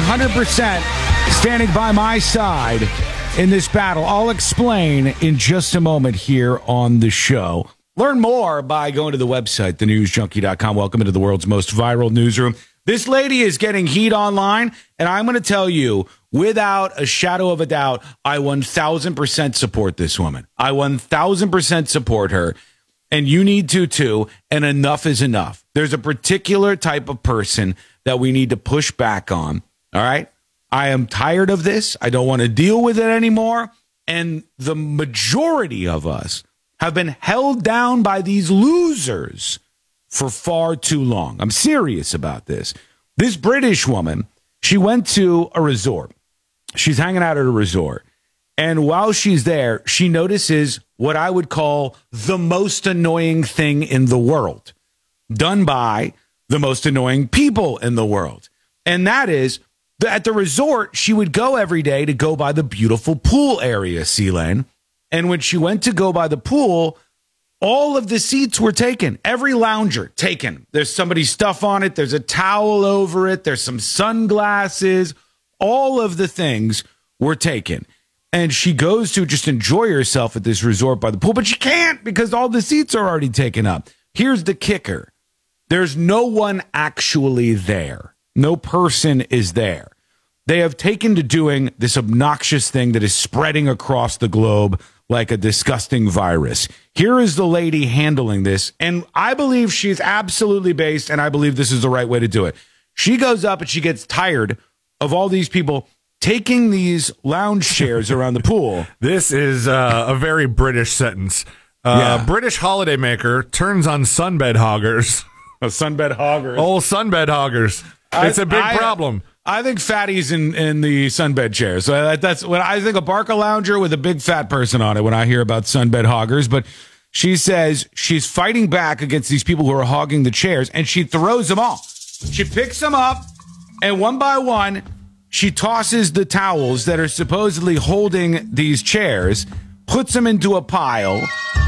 100% standing by my side in this battle. I'll explain in just a moment here on the show. Learn more by going to the website, thenewsjunkie.com. Welcome into the world's most viral newsroom. This lady is getting heat online, and I'm going to tell you, without a shadow of a doubt, I 1,000% support this woman. I 1,000% support her, and you need to too, and enough is enough. There's a particular type of person that we need to push back on, all right? I am tired of this. I don't want to deal with it anymore, and the majority of us have been held down by these losers for far too long. I'm serious about this. This British woman, she went to a resort. She's hanging out at a resort. And while she's there, she notices what I would call the most annoying thing in the world, done by the most annoying people in the world. And that is, at the resort, she would go every day to go by the beautiful pool area, C-Lane. And when she went to go by the pool, all of the seats were taken. Every lounger taken. There's somebody's stuff on it. There's a towel over it. There's some sunglasses. All of the things were taken. And she goes to just enjoy herself at this resort by the pool, but she can't because all the seats are already taken up. Here's the kicker. There's no one actually there. No person is there. They have taken to doing this obnoxious thing that is spreading across the globe like a disgusting virus. Here is the lady handling this, and I believe she's absolutely based, and I believe this is the right way to do it. She goes up and she gets tired of all these people taking these lounge chairs around the pool. This is a very British sentence. British holidaymaker turns on sunbed hoggers. Sunbed hoggers. Old sunbed hoggers. It's a big problem. I think fatties in the sunbed chairs. So that's when I think a Barca lounger with a big fat person on it when I hear about sunbed hoggers. But she says she's fighting back against these people who are hogging the chairs, and she throws them all. She picks them up, and one by one, she tosses the towels that are supposedly holding these chairs, puts them into a pile.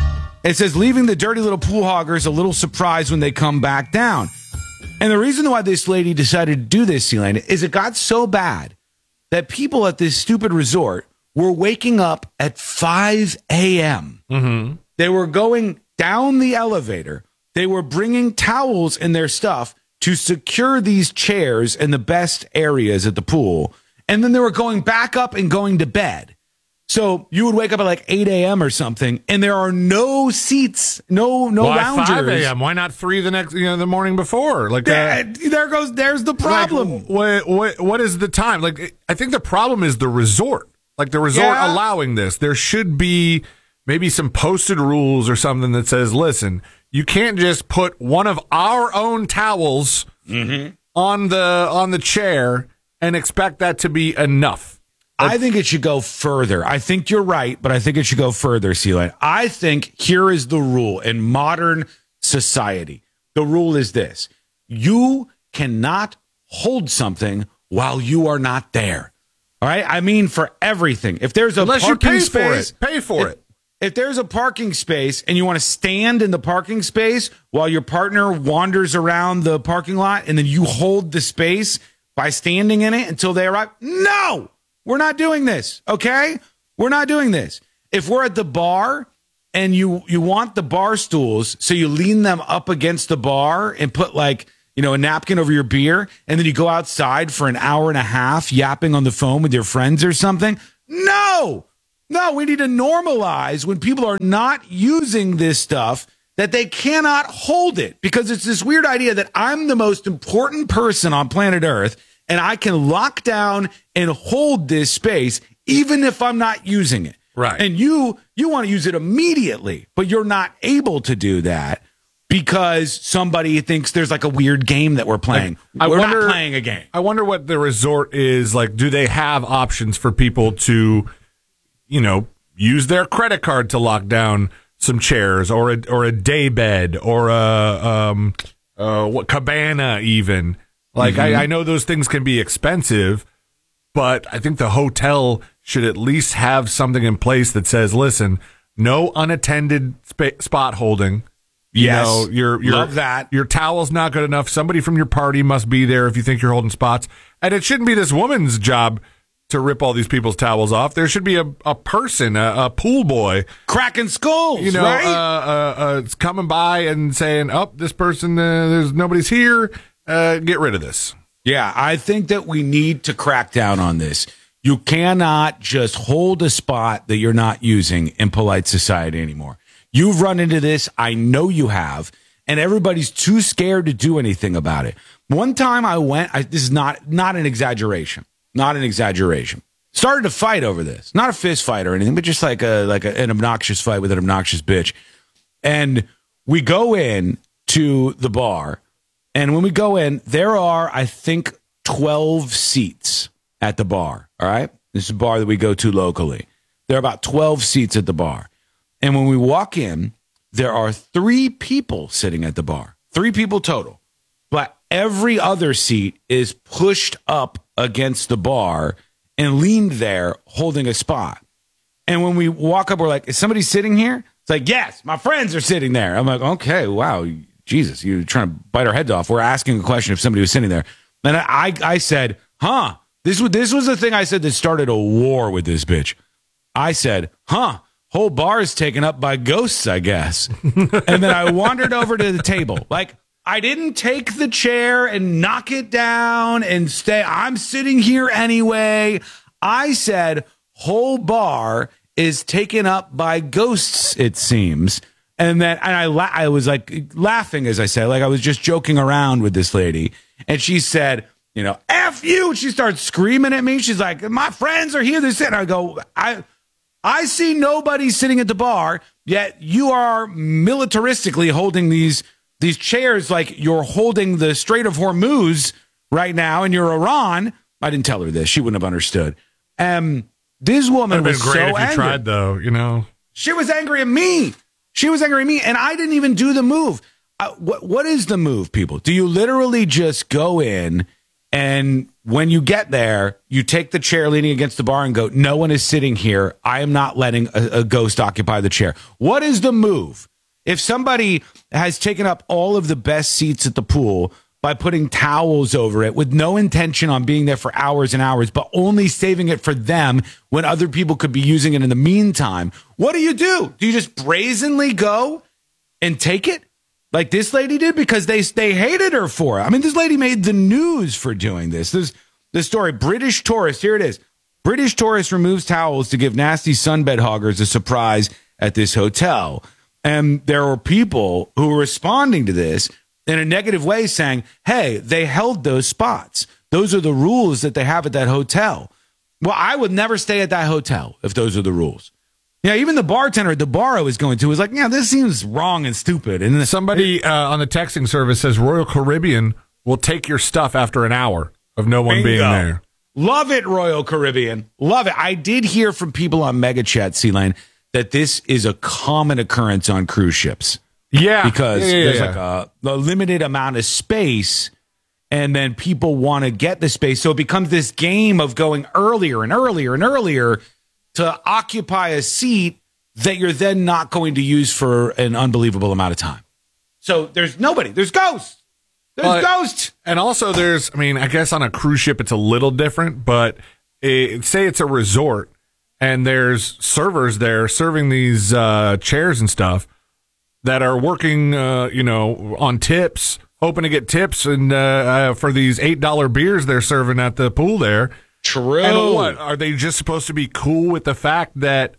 It says, leaving the dirty little pool hoggers a little surprised when they come back down. And the reason why this lady decided to do this, Elaine, is it got so bad that people at this stupid resort were waking up at 5 a.m. Mm-hmm. They were going down the elevator. They were bringing towels and their stuff to secure these chairs in the best areas at the pool. And then they were going back up and going to bed. So you would wake up at like 8 a.m. or something, and there are no seats, no loungers. 5 a.m.? Why not 3 the morning before? Like there's the problem. Like, what is the time? Like, I think the problem is the resort. Like the resort allowing this. There should be maybe some posted rules or something that says, listen, you can't just put one of our own towels on the chair and expect that to be enough. I think it should go further. I think you're right, but I think it should go further, Celine. I think here is the rule in modern society. The rule is this. You cannot hold something while you are not there. All right? I mean, for everything. If there's a parking space, pay for it. If there's a parking space and you want to stand in the parking space while your partner wanders around the parking lot and then you hold the space by standing in it until they arrive, no! We're not doing this, okay? We're not doing this. If we're at the bar and you want the bar stools, so you lean them up against the bar and put like, a napkin over your beer, and then you go outside for an hour and a half yapping on the phone with your friends or something. No, we need to normalize when people are not using this stuff that they cannot hold it, because it's this weird idea that I'm the most important person on planet Earth and I can lock down and hold this space even if I'm not using it. Right. And you want to use it immediately, but you're not able to do that because somebody thinks there's like a weird game that we're playing. We're not playing a game. I wonder what the resort is like. Do they have options for people to, use their credit card to lock down some chairs or a day bed or a cabana even? Like, I know those things can be expensive, but I think the hotel should at least have something in place that says, listen, no unattended spot holding. Yes. Your Love that. Your towel's not good enough. Somebody from your party must be there if you think you're holding spots. And it shouldn't be this woman's job to rip all these people's towels off. There should be a person, a pool boy, cracking skulls, right? It's coming by and saying, "Oh, this person, there's nobody's here. Get rid of this." Yeah, I think that we need to crack down on this. You cannot just hold a spot that you're not using in polite society anymore. You've run into this. I know you have. And everybody's too scared to do anything about it. One time I went, this is not an exaggeration. Not an exaggeration. Started a fight over this. Not a fist fight or anything, but just like an obnoxious fight with an obnoxious bitch. And we go in to the bar. And when we go in, there are, I think, 12 seats at the bar. All right? This is a bar that we go to locally. There are about 12 seats at the bar. And when we walk in, there are 3 people sitting at the bar. 3 people total. But every other seat is pushed up against the bar and leaned there holding a spot. And when we walk up, we're like, is somebody sitting here? It's like, yes, my friends are sitting there. I'm like, okay, wow, Jesus, you're trying to bite our heads off. We're asking a question if somebody was sitting there. And I said, this was the thing I said that started a war with this bitch. I said, whole bar is taken up by ghosts, I guess. And then I wandered over to the table. Like, I didn't take the chair and knock it down and stay. I'm sitting here anyway. I said, whole bar is taken up by ghosts, it seems. And then I was like laughing, as I said, like I was just joking around with this lady. And she said, F you. She starts screaming at me. She's like, my friends are here. They're sitting. I go, I see nobody sitting at the bar, yet you are militaristically holding these chairs like you're holding the Strait of Hormuz right now, and you're Iran. I didn't tell her this. She wouldn't have understood. This woman was so angry. If you tried, though, She was angry at me. And I didn't even do the move. What is the move, people? Do you literally just go in, and when you get there, you take the chair leaning against the bar and go, no one is sitting here. I am not letting a ghost occupy the chair. What is the move? If somebody has taken up all of the best seats at the pool by putting towels over it with no intention on being there for hours and hours, but only saving it for them when other people could be using it in the meantime, what do? Do you just brazenly go and take it like this lady did? Because they hated her for it. I mean, this lady made the news for doing this. This story, British tourist, here it is. British tourist removes towels to give nasty sunbed hoggers a surprise at this hotel. And there were people who were responding to this in a negative way saying, hey, they held those spots. Those are the rules that they have at that hotel. Well, I would never stay at that hotel if those are the rules. Yeah, even the bartender at the bar I was going to was like, yeah, this seems wrong and stupid. And somebody on the texting service says Royal Caribbean will take your stuff after an hour of no one being there. Love it, Royal Caribbean. Love it. I did hear from people on Mega Chat, C-Lane, that this is a common occurrence on cruise ships. Yeah. Because there's like a limited amount of space, and then people want to get the space. So it becomes this game of going earlier and earlier and earlier to occupy a seat that you're then not going to use for an unbelievable amount of time. So there's nobody. There's ghosts. There's ghosts. And also I guess on a cruise ship it's a little different, but say it's a resort and there's servers there serving these chairs and stuff that are working, on tips, hoping to get tips and for these $8 beers they're serving at the pool there. True. And what, are they just supposed to be cool with the fact that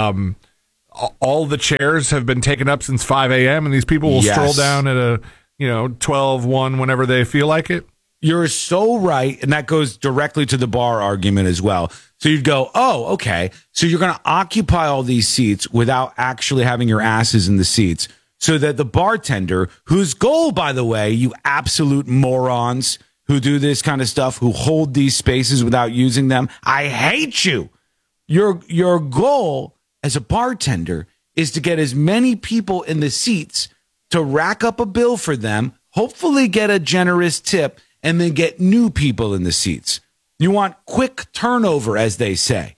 all the chairs have been taken up since 5 a.m. and these people will stroll down at a 12, 1 whenever they feel like it? You're so right, and that goes directly to the bar argument as well. So you'd go, oh, okay, so you're going to occupy all these seats without actually having your asses in the seats so that the bartender, whose goal, by the way, you absolute morons who do this kind of stuff, who hold these spaces without using them, I hate you. Your goal as a bartender is to get as many people in the seats to rack up a bill for them, hopefully get a generous tip, and then get new people in the seats. You want quick turnover, as they say.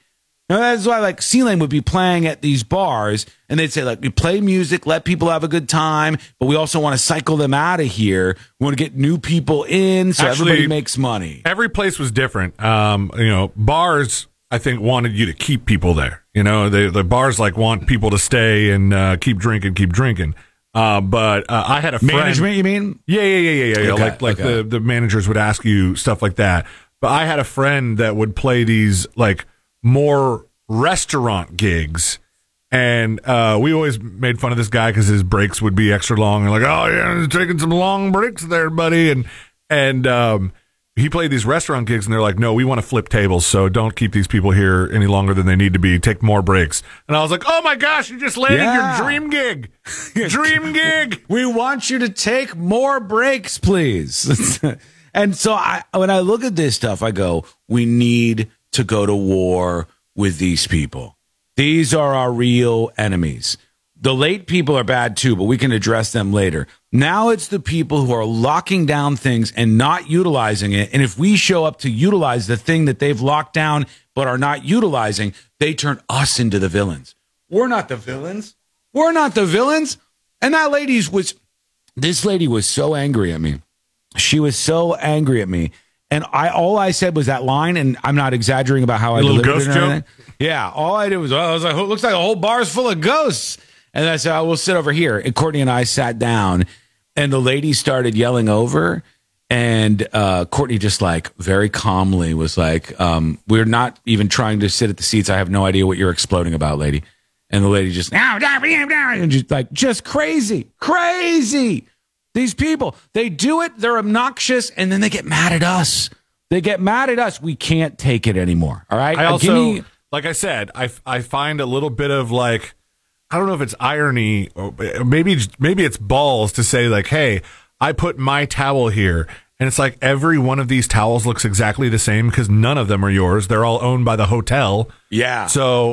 Now, that's why, like, C-Lane would be playing at these bars, and they'd say, like, we play music, let people have a good time, but we also want to cycle them out of here. We want to get new people in so everybody makes money. Every place was different. Bars, I think, wanted you to keep people there. The bars, like, want people to stay and keep drinking. But I had a friend. Management, you mean? Yeah. Okay, the managers would ask you stuff like that. But I had a friend that would play these, like, more restaurant gigs, and we always made fun of this guy because his breaks would be extra long. And like, oh yeah, he's taking some long breaks there, buddy. And he played these restaurant gigs, and they're like, no, we want to flip tables, so don't keep these people here any longer than they need to be. Take more breaks. And I was like, oh my gosh, you just landed your dream gig. Dream gig. We want you to take more breaks, please. And so when I look at this stuff, I go, we need to go to war with these people. These are our real enemies. The late people are bad too, but we can address them later. Now it's the people who are locking down things and not utilizing it. And if we show up to utilize the thing that they've locked down but are not utilizing, they turn us into the villains. We're not the villains. We're not the villains. And this lady was so angry at me. She was so angry at me. And all I said was that line, and I'm not exaggerating about how I delivered it and everything. Yeah, all I did was, I was like, it looks like a whole bar is full of ghosts. And I said, I will sit over here. And Courtney and I sat down, and the lady started yelling over. And Courtney just, like, very calmly was like, we're not even trying to sit at the seats. I have no idea what you're exploding about, lady. And the lady just, and just crazy. These people, they do it, they're obnoxious, and then they get mad at us. We can't take it anymore, all right? I also, like I said, I find a little bit of, like, I don't know if it's irony, or maybe it's balls to say, like, hey, I put my towel here, and it's like every one of these towels looks exactly the same because none of them are yours. They're all owned by the hotel. Yeah. So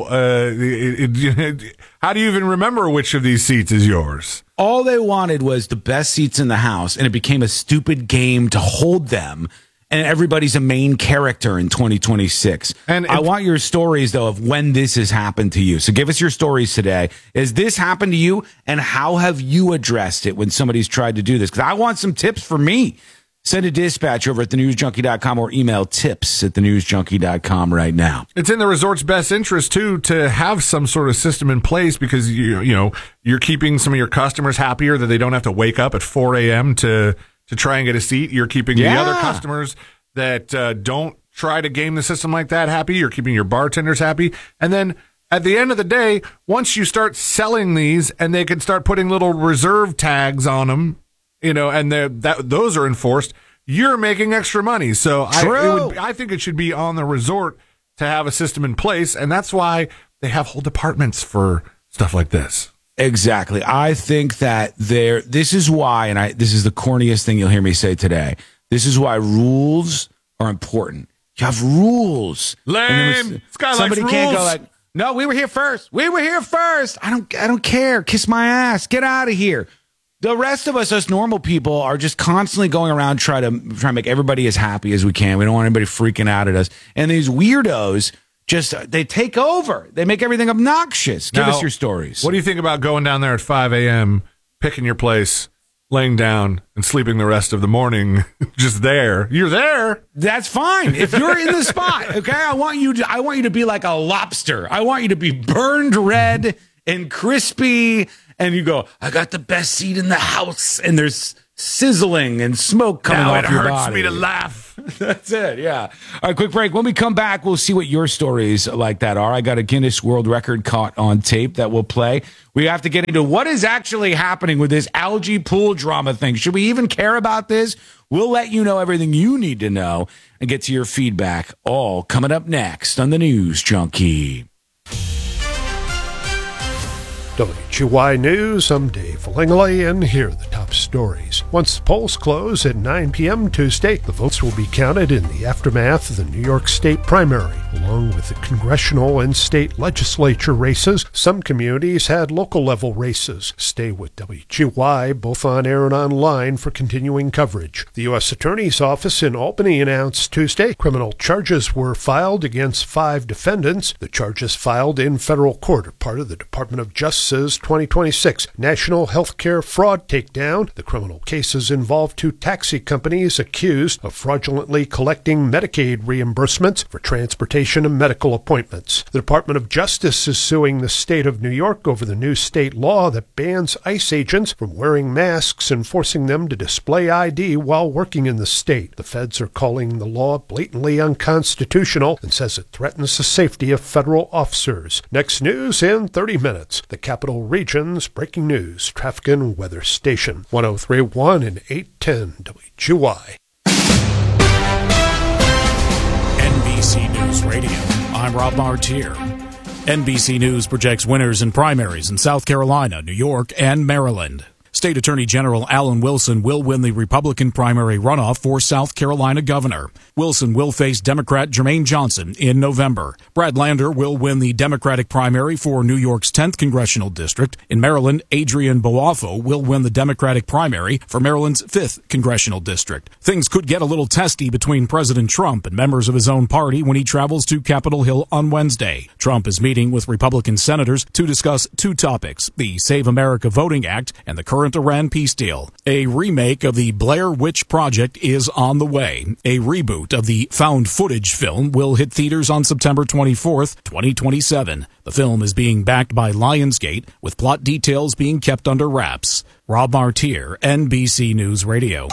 how do you even remember which of these seats is yours? All they wanted was the best seats in the house, and it became a stupid game to hold them, and everybody's a main character in 2026. And I want your stories, though, of when this has happened to you. So give us your stories today. Has this happened to you, and how have you addressed it when somebody's tried to do this? Because I want some tips for me. Send a dispatch over at thenewsjunkie.com or email tips@thenewsjunkie.com right now. It's in the resort's best interest, too, to have some sort of system in place because, you're keeping some of your customers happier that they don't have to wake up at 4 a.m. to try and get a seat. You're keeping the other customers that don't try to game the system like that happy. You're keeping your bartenders happy. And then at the end of the day, once you start selling these and they can start putting little reserve tags on them, and those are enforced, you're making extra money. So I think it should be on the resort to have a system in place, and that's why they have whole departments for stuff like this. Exactly. I think that this is why, and this is the corniest thing you'll hear me say today, this is why rules are important. You have rules. Lame. This guy somebody likes can't rules. go like, no, we were here first. I don't care. Kiss my ass. Get out of here. The rest of us normal people, are just constantly going around trying to make everybody as happy as we can. We don't want anybody freaking out at us. And these weirdos they take over. They make everything obnoxious. Give us your stories. What do you think about going down there at 5 a.m., picking your place, laying down, and sleeping the rest of the morning just there? You're there. That's fine. If you're in the spot, okay? I want you to be like a lobster. I want you to be burned red and crispy. And you go, I got the best seat in the house, and there's sizzling and smoke coming off your body. Now it hurts me to laugh. That's it, yeah. All right, quick break. When we come back, we'll see what your stories like that are. I got a Guinness World Record caught on tape that we'll play. We have to get into what is actually happening with this algae pool drama thing. Should we even care about this? We'll let you know everything you need to know and get to your feedback. All coming up next on the News Junkie. WGY News, I'm Dave Langley, and here are the top stories. Once the polls close at 9 p.m. Tuesday, the votes will be counted in the aftermath of the New York State primary. Along with the congressional and state legislature races, some communities had local-level races. Stay with WGY, both on air and online, for continuing coverage. The U.S. Attorney's Office in Albany announced Tuesday criminal charges were filed against 5 defendants. The charges filed in federal court are part of the Department of Justice's 2026 National Healthcare Fraud Takedown. The criminal cases involve 2 taxi companies accused of fraudulently collecting Medicaid reimbursements for transportation and medical appointments. The Department of Justice is suing the state of New York over the new state law that bans ICE agents from wearing masks and forcing them to display ID while working in the state. The feds are calling the law blatantly unconstitutional and says it threatens the safety of federal officers. Next news in 30 minutes. The Capital Region's breaking news, traffic and weather station. 103.1 and 810 WGY. NBC News Radio. I'm Rob Martier. NBC News projects winners in primaries in South Carolina, New York, and Maryland. State Attorney General Alan Wilson will win the Republican primary runoff for South Carolina governor. Wilson will face Democrat Jermaine Johnson in November. Brad Lander will win the Democratic primary for New York's 10th congressional district. In Maryland, Adrian Boafo will win the Democratic primary for Maryland's 5th congressional district. Things could get a little testy between President Trump and members of his own party when he travels to Capitol Hill on Wednesday. Trump is meeting with Republican senators to discuss 2 topics, the Save America Voting Act and the current Iran peace deal. A remake of the Blair Witch Project is on the way. A reboot of the found footage film will hit theaters on September 24th, 2027. The film is being backed by Lionsgate, with plot details being kept under wraps. Rob Martier, NBC News Radio.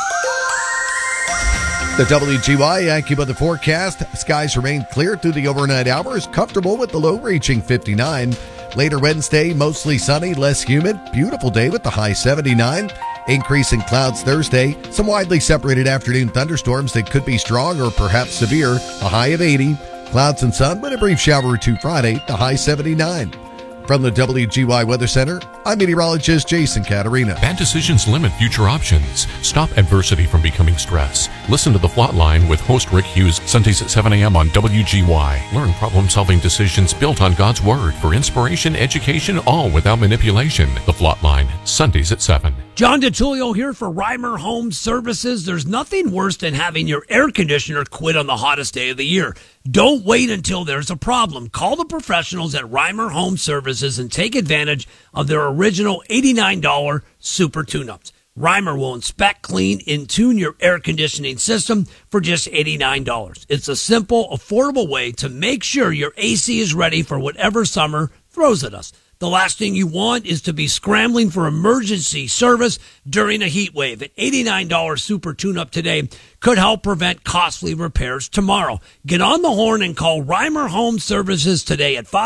The WGY AccuWeather forecast. Skies remain clear through the overnight hours, comfortable with the low reaching 59. Later Wednesday, mostly sunny, less humid. Beautiful day with the high 79. Increase in clouds Thursday. Some widely separated afternoon thunderstorms that could be strong or perhaps severe. A high of 80. Clouds and sun with a brief shower or 2 Friday. The high 79. From the WGY Weather Center, I'm meteorologist Jason Caterina. Bad decisions limit future options. Stop adversity from becoming stress. Listen to The Plot Line with host Rick Hughes, Sundays at 7 a.m. on WGY. Learn problem-solving decisions built on God's Word for inspiration, education, all without manipulation. The Plot Line, Sundays at 7. John DiTullio here for Reimer Home Services. There's nothing worse than having your air conditioner quit on the hottest day of the year. Don't wait until there's a problem. Call the professionals at Reimer Home Services and take advantage of their original $89 super tune-ups. Reimer will inspect, clean, and tune your air conditioning system for just $89. It's a simple, affordable way to make sure your AC is ready for whatever summer throws at us. The last thing you want is to be scrambling for emergency service during a heat wave. An $89 super tune-up today could help prevent costly repairs tomorrow. Get on the horn and call Reimer Home Services today at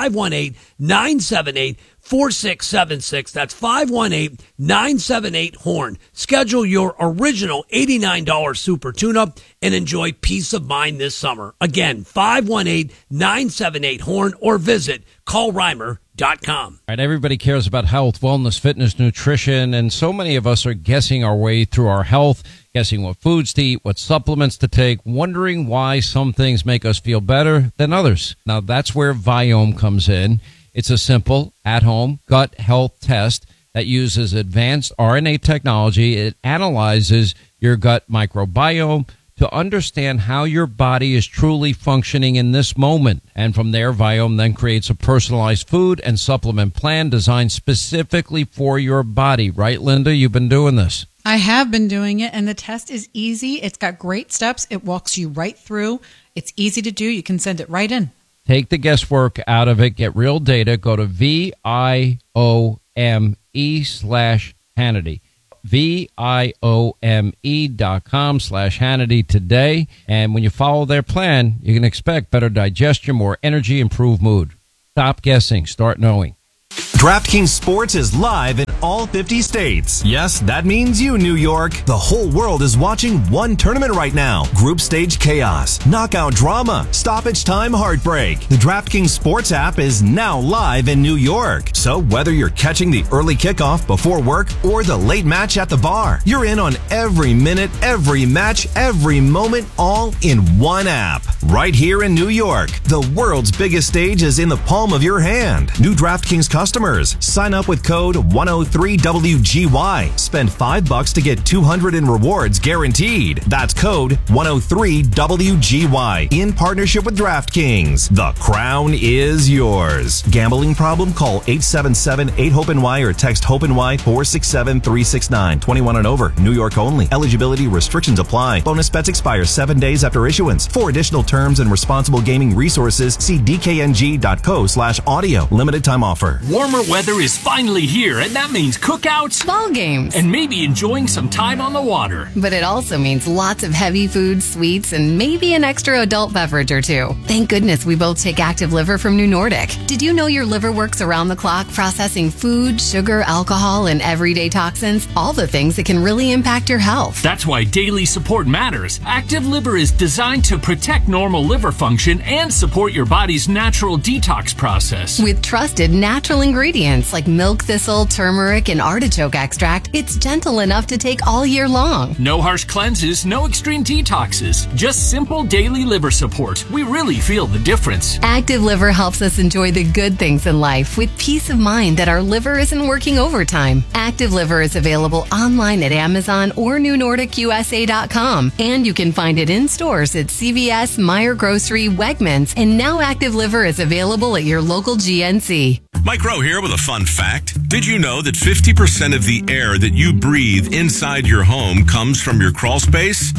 518-978-4676. That's 518-978-HORN. Schedule your original $89 super tune-up and enjoy peace of mind this summer. Again, 518-978-HORN or visit callreimer.com. All right, everybody cares about health, wellness, fitness, nutrition, and so many of us are guessing our way through our health, guessing what foods to eat, what supplements to take, wondering why some things make us feel better than others. Now, that's where Viome comes in. It's a simple, at-home gut health test that uses advanced RNA technology. It analyzes your gut microbiome to understand how your body is truly functioning in this moment. And from there, Viome then creates a personalized food and supplement plan designed specifically for your body. Right, Linda? You've been doing this. I have been doing it, and the test is easy. It's got great steps. It walks you right through. It's easy to do. You can send it right in. Take the guesswork out of it. Get real data. Go to VIOME/Hannity. VIOME.com/Hannity today. And when you follow their plan, you can expect better digestion, more energy, improved mood. Stop guessing. Start knowing. DraftKings Sports is live in all 50 states. Yes, that means you, New York. The whole world is watching one tournament right now. Group stage chaos, knockout drama, stoppage time heartbreak. The DraftKings Sports app is now live in New York. So whether you're catching the early kickoff before work or the late match at the bar, you're in on every minute, every match, every moment, all in one app. Right here in New York, the world's biggest stage is in the palm of your hand. New DraftKings customers, sign up with code 103WGY. Spend $5 to get $200 in rewards guaranteed. That's code 103WGY in partnership with DraftKings. The crown is yours. Gambling problem? Call 877-8-HOPE-NY or text HOPE-NY 467-369. 21 and over. New York only. Eligibility restrictions apply. Bonus bets expire 7 days after issuance. For additional terms and responsible gaming resources, see dkng.co/audio. Limited time offer. Warmer weather is finally here, and that means cookouts, ball games, and maybe enjoying some time on the water. But it also means lots of heavy foods, sweets, and maybe an extra adult beverage or two. Thank goodness we both take Active Liver from New Nordic. Did you know your liver works around the clock processing food, sugar, alcohol, and everyday toxins? All the things that can really impact your health. That's why daily support matters. Active Liver is designed to protect normal liver function and support your body's natural detox process. With trusted natural ingredients like milk thistle, turmeric, and artichoke extract, it's gentle enough to take all year long. No harsh cleanses, no extreme detoxes, just simple daily liver support. We really feel the difference. Active Liver helps us enjoy the good things in life with peace of mind that our liver isn't working overtime. Active Liver is available online at Amazon or NewNordicUSA.com, and you can find it in stores at CVS, Meijer Grocery, Wegmans, and now Active Liver is available at your local GNC. Mike Rowe here with a fun fact. Did you know that 50% of the air that you breathe inside your home comes from your crawl space?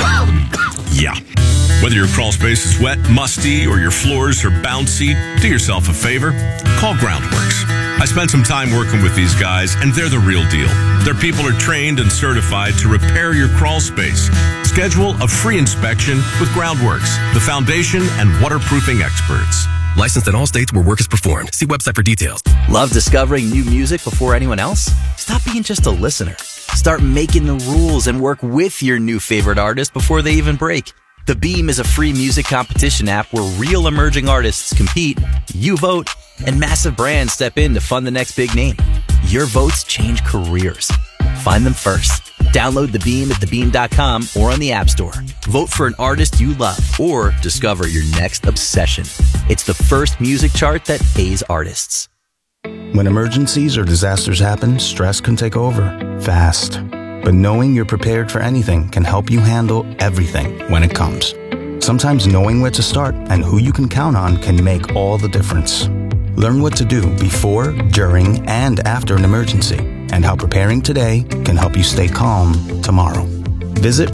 Yeah. Whether your crawl space is wet, musty, or your floors are bouncy, do yourself a favor. Call Groundworks. I spent some time working with these guys, and they're the real deal. Their people are trained and certified to repair your crawl space. Schedule a free inspection with Groundworks, the foundation and waterproofing experts. Licensed in all states where work is performed. See website for details. Love discovering new music before anyone else? Stop being just a listener. Start making the rules and work with your new favorite artist before they even break. The Beam is a free music competition app where real emerging artists compete, you vote, and massive brands step in to fund the next big name. Your votes change careers. Find them first. Download The Beam at thebeam.com or on the App Store. Vote for an artist you love or discover your next obsession. It's the first music chart that pays artists. When emergencies or disasters happen, stress can take over fast. But knowing you're prepared for anything can help you handle everything when it comes. Sometimes knowing where to start and who you can count on can make all the difference. Learn what to do before, during, and after an emergency, and how preparing today can help you stay calm tomorrow. Visit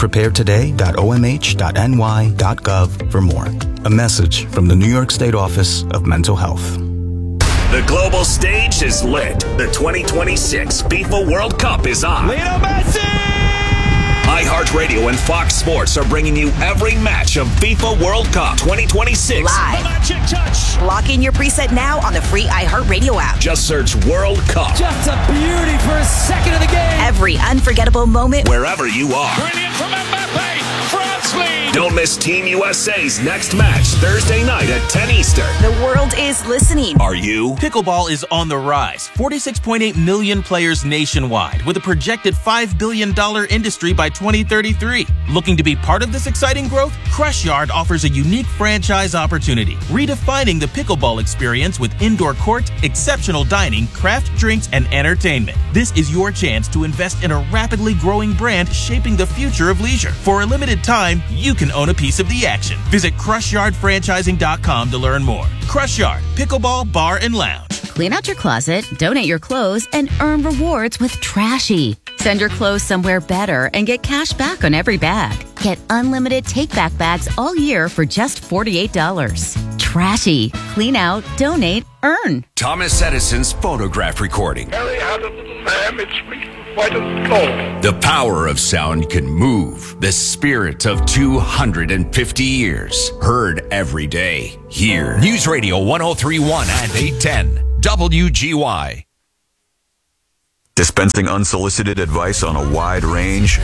preparetoday.omh.ny.gov for more. A message from the New York State Office of Mental Health. The global stage is lit. The 2026 FIFA World Cup is on. Lionel Messi! iHeartRadio and Fox Sports are bringing you every match of FIFA World Cup 2026. Live. The magic touch. Lock in your preset now on the free iHeartRadio app. Just search World Cup. Just a beauty for a second of the game. Every unforgettable moment. Wherever you are. Brilliant from Mbappe. France lead. Don't miss Team USA's next match Thursday night at 10 Eastern. The world is listening. Are you? Pickleball is on the rise. 46.8 million players nationwide with a projected $5 billion industry by 2033. Looking to be part of this exciting growth? Crush Yard offers a unique franchise opportunity, redefining the pickleball experience with indoor court, exceptional dining, craft drinks, and entertainment. This is your chance to invest in a rapidly growing brand shaping the future of leisure. For a limited time, you can own a piece of the action. Visit CrushYardFranchising.com to learn more. Crush Yard, pickleball, bar, and lounge. Clean out your closet, donate your clothes, and earn rewards with Trashy. Send your clothes somewhere better and get cash back on every bag. Get unlimited take-back bags all year for just $48. Trashy. Clean out, donate, earn. Thomas Edison's phonograph recording. Harry had a little lamb, it speaks quite a soul. The power of sound can move the spirit of 250 years. Heard every day. Here. News Radio 103.1 and 810. WGY. Dispensing unsolicited advice on a wide range